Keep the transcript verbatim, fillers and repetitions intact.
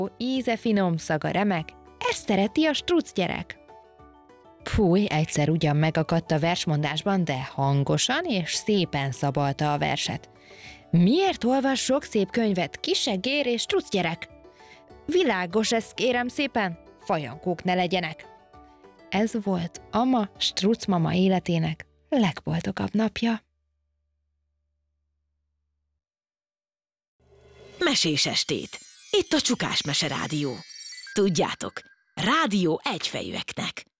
íze finom, szaga remek, ezt szereti a struc gyerek. Fúj, egyszer ugyan megakadt a versmondásban, de hangosan és szépen szabalta a verset. Miért olvas sok szép könyvet, kisegér és struc gyerek? Világos ez, kérem szépen, fajankók ne legyenek. Ez volt ama struc mama életének legboldogabb napja. Mesés estét. Itt a Csukás Mese Rádió. Tudjátok, rádió egyfejűeknek.